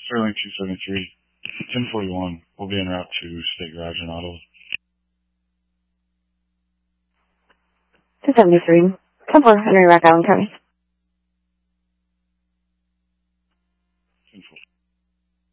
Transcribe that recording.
Sterling 273, 1041. We'll be en route to State Garage in Ottawa. 273, 10-4, Henry Rock Island County.